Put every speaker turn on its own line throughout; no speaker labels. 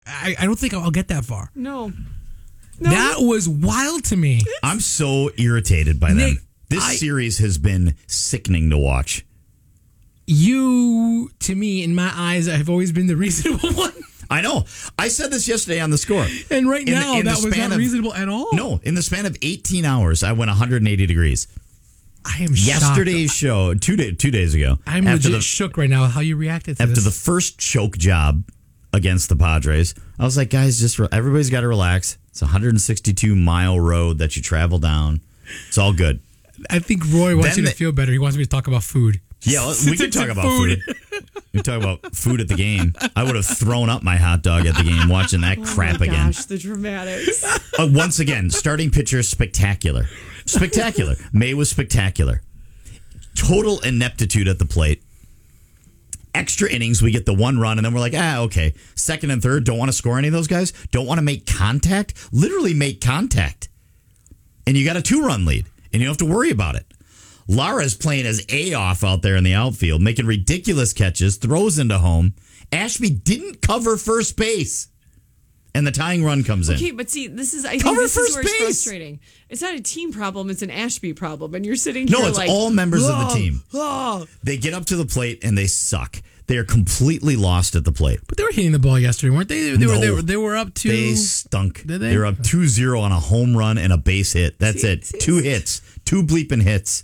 I don't think I'll get that far.
No.
That was wild to me.
I'm so irritated by
Nick,
them. This series has been sickening to watch.
You, to me, in my eyes, have always been the reasonable one.
I know. I said this yesterday on the score.
And right now, that was not reasonable at all.
No, in the span of 18 hours, I went 180 degrees.
I am
Yesterday's show, 2 days ago.
I'm legit shook right now how you reacted to this.
After the first choke job against the Padres, I was like, guys, everybody's got to relax. It's a 162-mile road that you travel down. It's all good.
I think Roy wants you to feel better. He wants me to talk about food.
Yeah, we can talk about food. We can talk about food at the game. I would have thrown up my hot dog at the game watching that crap again.
Gosh, the dramatics.
Once again, starting pitcher, spectacular. Spectacular. May was spectacular. Total ineptitude at the plate. Extra innings, we get the one run, and then we're like, okay. Second and third, don't want to score any of those guys. Don't want to make contact. Literally make contact. And you got a 2-run lead, and you don't have to worry about it. Lara's playing his A off out there in the outfield, making ridiculous catches, throws into home. Ashby didn't cover first base. And the tying run comes in.
Okay, but see, this is where it's frustrating. It's not a team problem, it's an Ashby problem. And you're sitting here
it's all members of the team. They get up to the plate and they suck. They are completely lost at the plate.
But they were hitting the ball yesterday, weren't they? They were up to...
They stunk.
Did they?
They were up 2-0 on a home run and a base hit. That's it. 2 hits. 2 bleeping hits.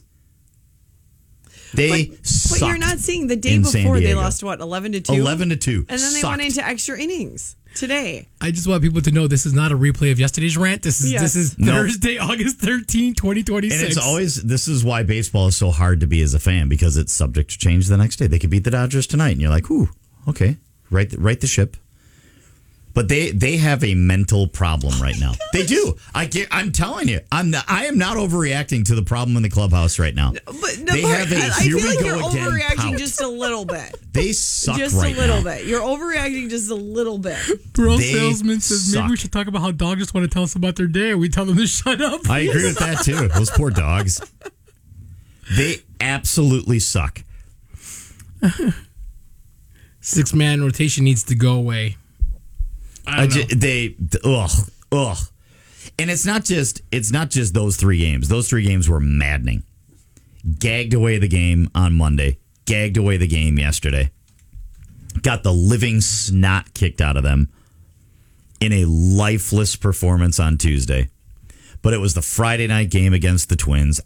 They sucked.
But you're not seeing the day before they lost, 11-2?
11-2.
And then they went into extra innings today.
I just want people to know this is not a replay of yesterday's rant. This is Thursday, August 13, 2026.
And this is why baseball is so hard to be as a fan, because it's subject to change the next day. They could beat the Dodgers tonight, and you're like, ooh, okay, right the ship. But they have a mental problem right now. They do. I'm telling you, I am not overreacting to the problem in the clubhouse right now.
I feel like you're overreacting just a little bit.
They suck
just a little bit. You're overreacting just a little bit.
Bro Salesman says maybe we should talk about how dogs just want to tell us about their day. We tell them to shut up.
I agree with that too. Those poor dogs. They absolutely suck.
6-man rotation needs to go away.
And it's not just those 3 games. Those 3 games were maddening. Gagged away the game on Monday. Gagged away the game yesterday. Got the living snot kicked out of them in a lifeless performance on Tuesday. But it was the Friday night game against the Twins.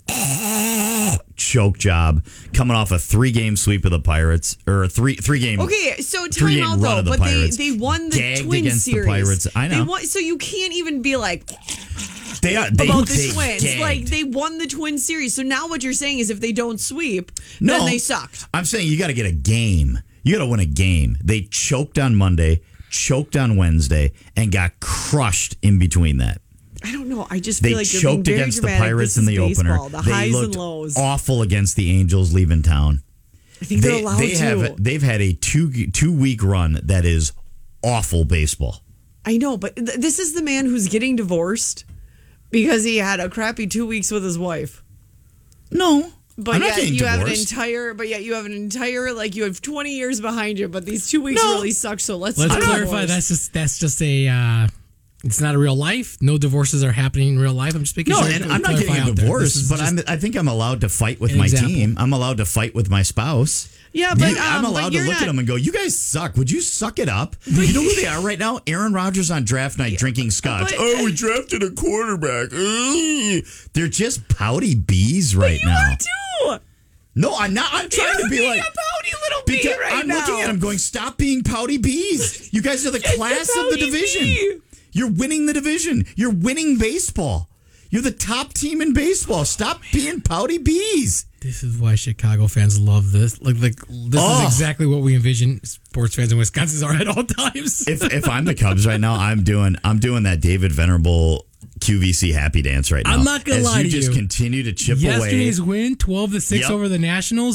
Choke job, coming off a 3-game sweep of the Pirates, or a three game.
Okay, so time out though, but they won the Twins series.
The Pirates. I know.
So you can't even be like
about
the Twins. Gagged. Like they won the Twins series. So now what you're saying is if they don't sweep, then they suck.
I'm saying you got to get a game. You got to win a game. They choked on Monday, choked on Wednesday, and got crushed in between that.
I don't know. I just feel like you're being
choked
very
against
dramatic.
the Pirates in the opener.
The
they
highs
looked
and lows.
Awful against the Angels leaving town.
I think they're allowed to.
They've had a 2-week run that is awful baseball.
I know, but this is the man who's getting divorced because he had a crappy 2 weeks with his wife.
No.
But
I'm
yet
not getting
you
divorced.
you have an entire like you have 20 years behind you, but these 2 weeks really suck. So let's
clarify. That's just a. It's not a real life. No divorces are happening in real life. I'm just making sure.
No, and I'm not getting a divorce, but I think I'm allowed to fight with my team. I'm allowed to fight with my spouse.
Yeah, but
I'm allowed to look at them and go, "You guys suck. Would you suck it up?" You know who they are right now? Aaron Rodgers on draft night drinking scotch. We drafted a quarterback. They're just pouty bees right now.
You are too.
No, I'm not. I'm trying to be like
a pouty little bee right
I'm
now.
looking at them going, "Stop being pouty bees. You guys are the class of the division.
Bee.
You're winning the division. You're winning baseball. You're the top team in baseball. Stop being pouty bees."
This is why Chicago fans love this. This is exactly what we envision sports fans in Wisconsin are at all times.
If I'm the Cubs right now, I'm doing that David Venerable QVC happy dance right now.
I'm not gonna lie to you.
You just continue to chip away.
Yesterday's win, 12-6 over the Nationals.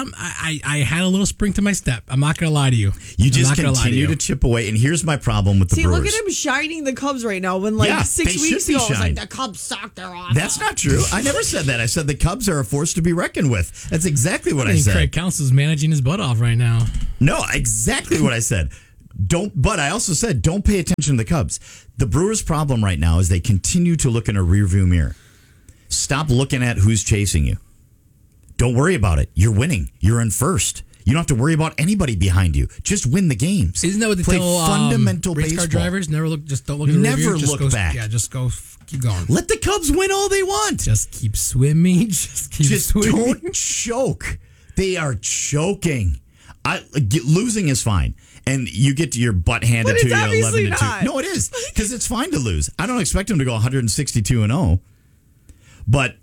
I had a little spring to my step. I'm not gonna lie to you.
You just continue to chip away. And here's my problem with the Brewers.
Look at him shining the Cubs right now. When 6 weeks ago, it was like the Cubs suck. They're awesome.
That's not true. I never said that. I said the Cubs are a force to be reckoned with. That's exactly what I said.
Craig Counsell's managing his butt off right now.
No, exactly what I said. But I also said, don't pay attention to the Cubs. The Brewers' problem right now is they continue to look in a rearview mirror. Stop looking at who's chasing you. Don't worry about it. You're winning. You're in first. You don't have to worry about anybody behind you. Just win the games.
Isn't that what they
Play
tell
fundamental
race car
baseball.
drivers? Just don't look at the
Never
rearview, just
look
go,
back.
Yeah, just go. Keep going.
Let the Cubs win all they want.
Just keep swimming.
Just don't choke. They are choking. Losing is fine. And you get your butt handed
But
to
it's
you 11
obviously
to 2.
not.
No, it is. Because it's fine to lose. I don't expect them to go 162-0. But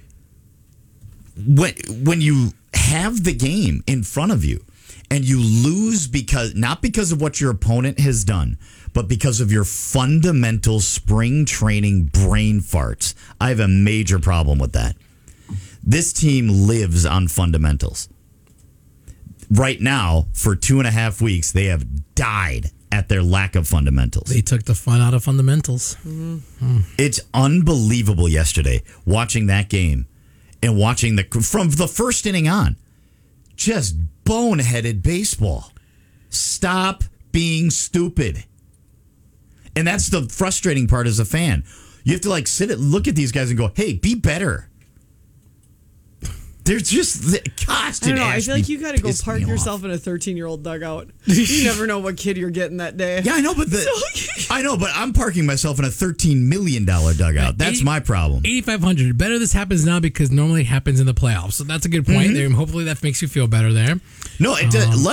when you have the game in front of you and you lose not because of what your opponent has done, but because of your fundamental spring training brain farts, I have a major problem with that. This team lives on fundamentals. Right now, for 2.5 weeks, they have died at their lack of fundamentals.
They took the fun out of fundamentals.
It's unbelievable yesterday watching that game and watching from the first inning on, just boneheaded baseball. Stop being stupid. And that's the frustrating part as a fan. You have to look at these guys and go, hey, be better. They're just, gosh,
I don't know. I feel like you got to go
pissed
park
me off.
yourself in a 13-year-old dugout. You never know what kid you're getting that day.
Yeah, I know, but I'm parking myself in a $13 million dugout. That's my problem.
8,500. Better this happens now because normally it happens in the playoffs. So that's a good point there. Hopefully that makes you feel better there.
No, it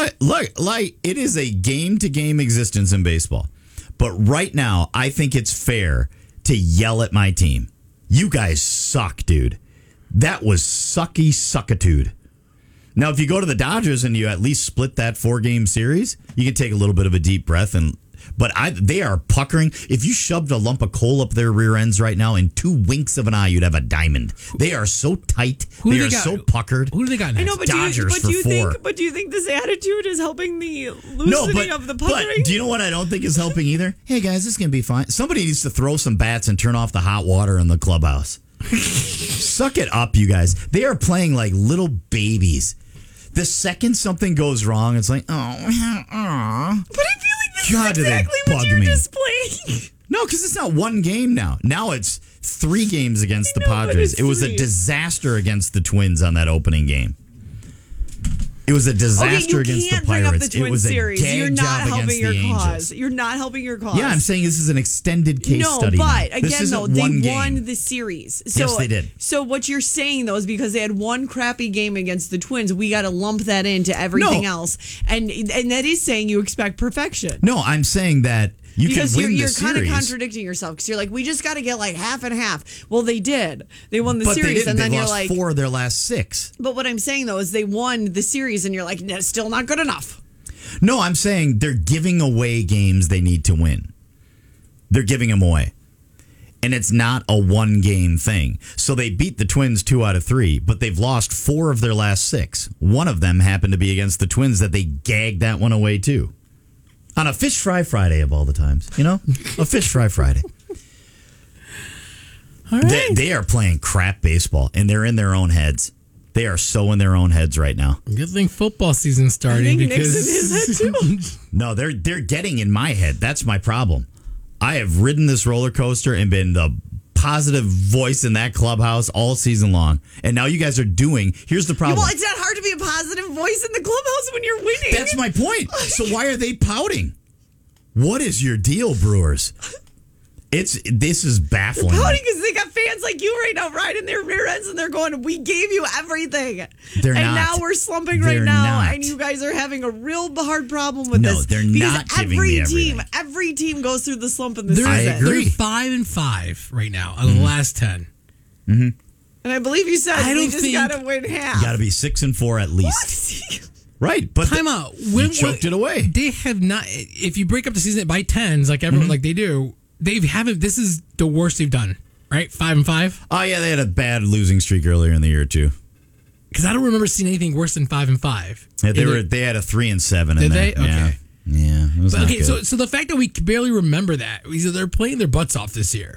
it is a game-to-game existence in baseball. But right now, I think it's fair to yell at my team. You guys suck, dude. That was suckitude. Now, if you go to the Dodgers and you at least split that 4-game series, you can take a little bit of a deep breath. But they are puckering. If you shoved a lump of coal up their rear ends right now, in 2 winks of an eye, you'd have a diamond. They are so tight. They are so puckered.
Who do they got next?
I know, but
Dodgers
do you
for 4.
think this attitude is helping the loosening of the puckering?
But do you know what I don't think is helping either? Hey, guys, this is going to be fine. Somebody needs to throw some bats and turn off the hot water in the clubhouse. Suck it up, you guys. They are playing like little babies. The second something goes wrong, it's like, oh.
But I feel like this
God,
is exactly what you're
me.
displaying.
No, because it's not one game now. Now it's 3 games against the
I know, but
Padres.
it's
It was
3.
a disaster against the Twins on that opening game. It was a disaster against the
can't bring up
Pirates.
the Twins
It was a
series.
gag
You're not
job against
helping
the
your
Angels.
cause. You're not helping your cause.
Yeah, I'm saying this is an extended case study.
No, but
now. This
again,
isn't
though, they
one game.
won the series. So,
Yes, they did.
So what you're saying, though, is because they had one crappy game against the Twins, we got to lump that into everything else. And that is saying you expect perfection.
No, I'm saying that you
because
can win
you're
the
kind of
series.
contradicting yourself because you're like, we just got to get like half and half. Well, they did. They won the
But
series,
they
and then
they
you're
lost
like,
4 of their last 6.
but what I'm saying though is they won the series, and you're like, that's still not good enough.
No, I'm saying they're giving away games they need to win. They're giving them away. And it's not a 1-game thing. So they beat the Twins 2 out of 3, but they've lost 4 of their last 6. One of them happened to be against the Twins that they gagged that one away too. On a Fish Fry Friday of all the times, you know? A Fish Fry Friday.
All right.
They are playing crap baseball, and they're in their own heads. They are so in their own heads right now.
Good thing football season's starting
think
because
Nixon is that too.
No, they're getting in my head. That's my problem. I have ridden this roller coaster and been the positive voice in that clubhouse all season long. And now you guys are here's the problem.
Well, it's not hard to be a positive voice in the clubhouse when you're winning.
That's my point. So why are they pouting? What is your deal, Brewers? This is baffling.
They're pouting because they got fans like you right now riding their rear ends, and they're going, we gave you everything.
They're
and
not.
now we're slumping right
They're
now,
not.
and you guys are having a real hard problem with
No,
this.
they're
because
not giving me everything.
every team goes through the slump in the
they're,
season.
I agree.
they're 5-5 right now out of the last 10.
And I believe you said
I
we
don't
just
think-
got to win half.
Got to be 6-4 at least.
What?
Right, but
Time out.
you choked it away.
They have not. If you break up the season by 10s, like everyone, like they do, they haven't. This is the worst they've done. Right, 5-5.
Oh yeah, they had a bad losing streak earlier in the year too.
Because I don't remember seeing anything worse than 5-5.
Yeah, they had a 3-7.
Did
in
they?
there.
Okay.
Yeah. It was
But,
not
okay,
good.
so the fact that we can barely remember that, they're playing their butts off this year.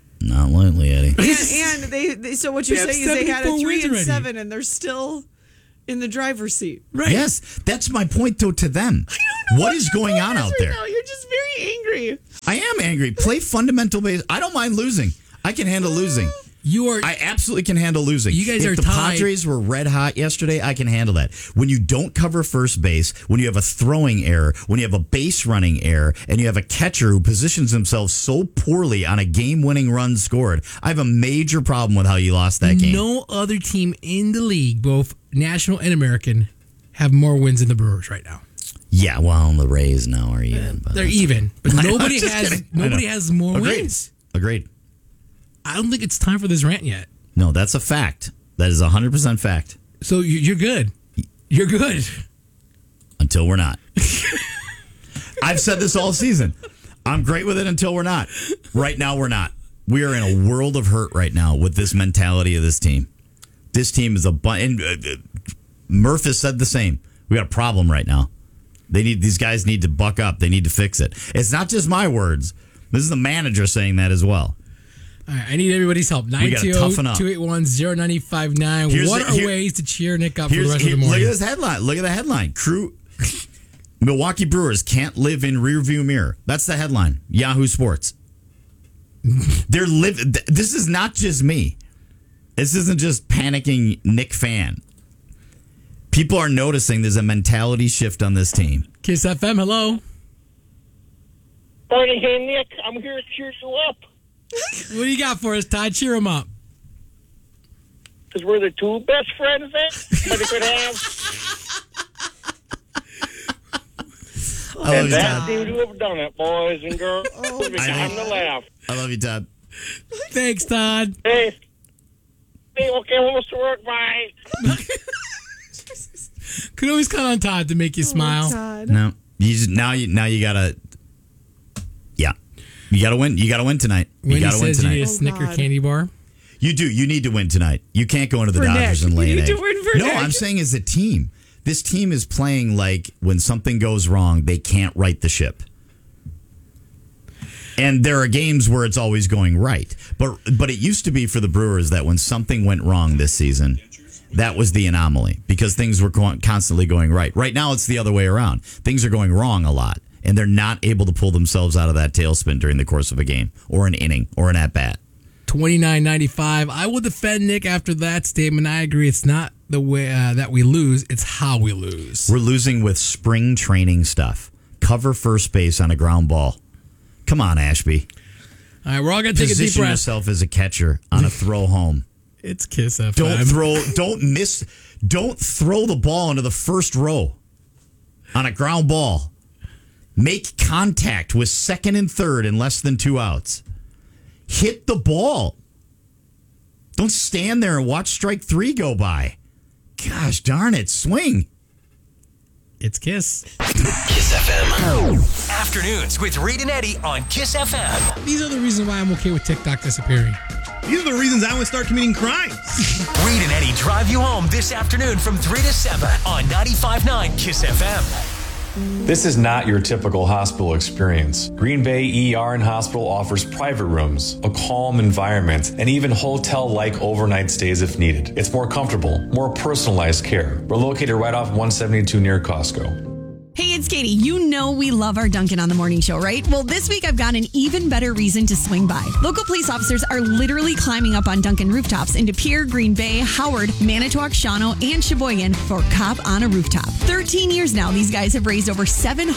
Not lately, Eddie.
And they so what you're
They have
saying is they had a
74 wins
3-7, and they're still in the driver's seat.
Right.
Yes, that's my point though to them. What is going on out there?
Now. You're just very angry.
I am angry. Play fundamental base. I don't mind losing. I can handle losing. I absolutely can handle losing.
You guys
if
are
the
tied.
Padres were red hot yesterday, I can handle that. When you don't cover first base, when you have a throwing error, when you have a base running error, and you have a catcher who positions himself so poorly on a game-winning run scored, I have a major problem with how you lost that game.
No other team in the league, both national and American, have more wins than the Brewers right now.
Yeah, well, the Rays now are even.
They're even, but nobody
kidding.
has more
Agreed.
wins.
Agreed.
I don't think it's time for this rant yet.
No, that's a fact. That is 100% fact.
So you're good. You're good.
Until we're not. I've said this all season. I'm great with it until we're not. Right now, we're not. We are in a world of hurt right now with this mentality of this team. This team is and Murph has said the same. We got a problem right now. These guys need to buck up. They need to fix it. It's not just my words. This is the manager saying that as well.
All right, I need everybody's help. 920-281-0959. What are ways to cheer Nick up for the rest of the morning?
Look at this headline. Look at the headline. Milwaukee Brewers can't live in rearview mirror. That's the headline. Yahoo Sports. This is not just me. This isn't just panicking Nick fan. People are noticing there's a mentality shift on this team.
Kiss FM, hello.
Morning, hey Nick. I'm here to cheer you up.
What do you got for us, Todd? Cheer him up.
Because we're the two best friends that you could have. And that seems to have done it, boys and girls. It's time to laugh.
I love you, Todd.
Thanks, Todd.
Hey, okay, almost to work, bye.
Could always count on Todd to make you smile.
Todd.
No, now you gotta. Yeah, you gotta win. You gotta win tonight.
When
you gotta
he
win
says
tonight.
you need a Snicker
God.
candy bar.
You do. You need to win tonight. You can't go into the
For
Dodgers
Nick.
and lay
You
an
need
egg.
to win for
No,
Nick.
I'm saying as a team. This team is playing like when something goes wrong, they can't right the ship. And there are games where it's always going right. But it used to be for the Brewers that when something went wrong this season, that was the anomaly because things were constantly going right. Right now, it's the other way around. Things are going wrong a lot, and they're not able to pull themselves out of that tailspin during the course of a game or an inning or an at-bat.
29.95. I will defend Nick after that statement. I agree. It's not the way that we lose. It's how we lose.
We're losing with spring training stuff. Cover first base on a ground ball. Come on, Ashby.
All right, we're all going to take a deep
Position
breath.
yourself as a catcher on a throw home.
It's Kiss FM.
Don't throw the ball into the first row on a ground ball. Make contact with second and third in less than 2 outs. Hit the ball. Don't stand there and watch strike 3 go by. Gosh darn it, swing.
It's Kiss.
Kiss FM. Afternoons with Reed and Eddie on Kiss FM.
These are the reasons why I'm okay with TikTok disappearing.
These are the reasons I would start committing crimes.
Reed and Eddie drive you home this afternoon from 3 to 7 on 95.9 Kiss FM.
This is not your typical hospital experience. Green Bay ER and Hospital offers private rooms, a calm environment, and even hotel-like overnight stays if needed. It's more comfortable, more personalized care. We're located right off 172 near Costco.
Hey, it's Katie. You know we love our Dunkin' on the Morning Show, right? Well, this week I've got an even better reason to swing by. Local police officers are literally climbing up on Dunkin' rooftops in De Pere, Green Bay, Howard, Manitowoc, Shawano, and Sheboygan for Cop on a Rooftop. 13 years now, these guys have raised over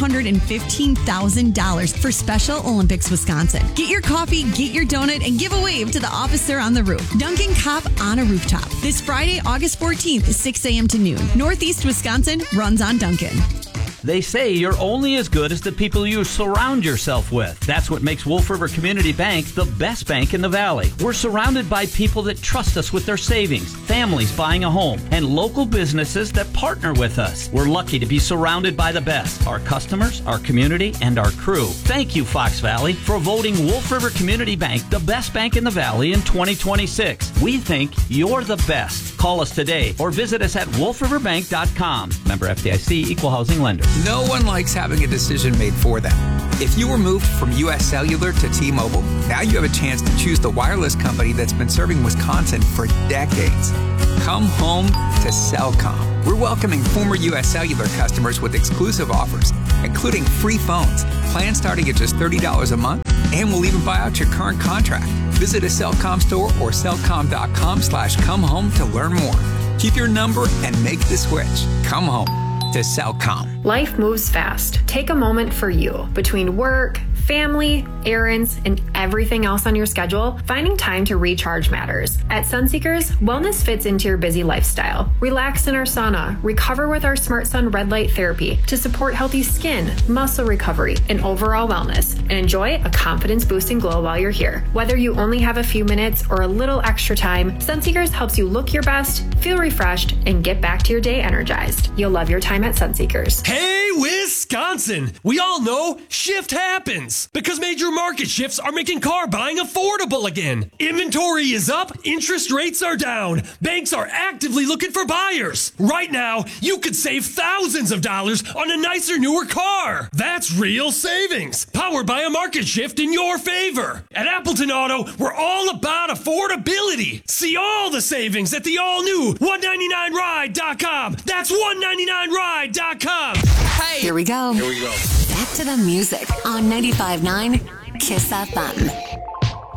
$715,000 for Special Olympics Wisconsin. Get your coffee, get your donut, and give a wave to the officer on the roof. Dunkin' Cop on a Rooftop. This Friday, August 14th, 6 a.m. to noon. Northeast Wisconsin runs on Dunkin'.
They say you're only as good as the people you surround yourself with. That's what makes Wolf River Community Bank the best bank in the Valley. We're surrounded by people that trust us with their savings, families buying a home, and local businesses that partner with us. We're lucky to be surrounded by the best, our customers, our community, and our crew. Thank you, Fox Valley, for voting Wolf River Community Bank the best bank in the Valley in 2026. We think you're the best. Call us today or visit us at wolfriverbank.com. Member FDIC, Equal Housing Lender.
No one likes having a decision made for them. If you were moved from U.S. Cellular to T-Mobile, now you have a chance to choose the wireless company that's been serving Wisconsin for decades. Come home to Cellcom. We're welcoming former U.S. Cellular customers with exclusive offers, including free phones, plans starting at just $30 a month, and we'll even buy out your current contract. Visit a Cellcom store or cellcom.com/comehome to learn more. Keep your number and make the switch. Come home to Cellcom.
Life moves fast. Take a moment for you. Between work, family, errands, and everything else on your schedule, finding time to recharge matters. At Sunseekers, wellness fits into your busy lifestyle. Relax in our sauna, recover with our Smart Sun red light therapy to support healthy skin, muscle recovery, and overall wellness, and enjoy a confidence-boosting glow while you're here. Whether you only have a few minutes or a little extra time, Sunseekers helps you look your best, feel refreshed, and get back to your day energized. You'll love your time at Sunseekers.
Hey, Wisconsin! We all know shift happens because major market shifts are making car buying affordable again. Inventory is up, interest rates are down, banks are actively looking for buyers. Right now, you could save thousands of dollars on a nicer, newer car. That's real savings, powered by a market shift in your favor. At Appleton Auto, we're all about affordability. See all the savings at the all-new 199ride.com. That's 199ride.com.
Hey! Here we go. Back to the music on 95.9 Kiss FM.